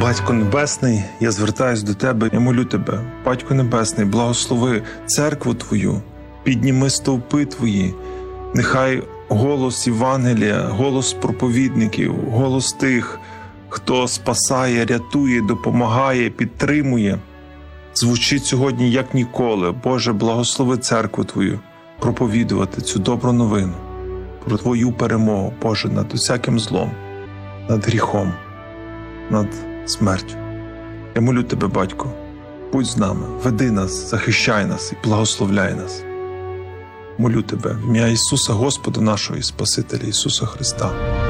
Батько Небесний, я звертаюсь до Тебе, я молю Тебе. Батько Небесний, благослови церкву Твою, підніми стовпи Твої, нехай голос Євангелія, голос проповідників, голос тих, хто спасає, рятує, допомагає, підтримує, звучить сьогодні як ніколи. Боже, благослови церкву Твою, проповідувати цю добру новину про Твою перемогу, Боже, над усяким злом, над гріхом, над смертю. Я молю Тебе, Батько, будь з нами, веди нас, захищай нас і благословляй нас. Молю Тебе в ім'я Ісуса, Господа нашого і Спасителя Ісуса Христа.